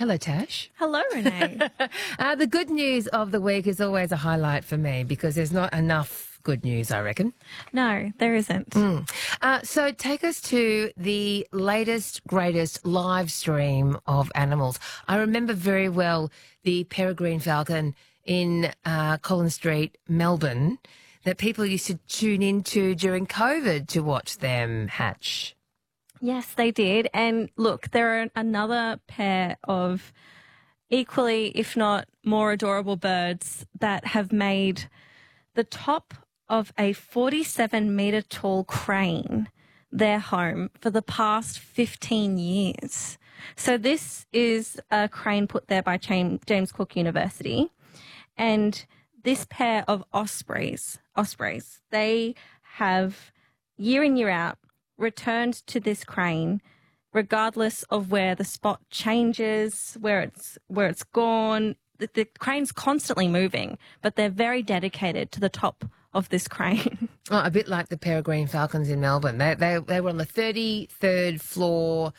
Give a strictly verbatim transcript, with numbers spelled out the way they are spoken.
Hello, Tash. Hello, Renee. uh, the good news of the week is always a highlight for me because there's not enough good news, I reckon. No, there isn't. Mm. Uh, so take us to the latest, greatest live stream of animals. I remember very well the peregrine falcon in uh, Collins Street, Melbourne, that people used to tune into during COVID to watch them hatch. Yes, they did. And look, there are another pair of equally, if not more adorable birds that have made the top of a forty-seven metre tall crane their home for the past fifteen years. So this is a crane put there by James Cook University. And this pair of ospreys, ospreys, they have year in, year out returned to this crane regardless of where the spot changes, where it's where it's gone. The, the crane's constantly moving, but they're very dedicated to the top of this crane. Oh, a bit like the peregrine falcons in Melbourne. They, they, they were on the thirty-third floor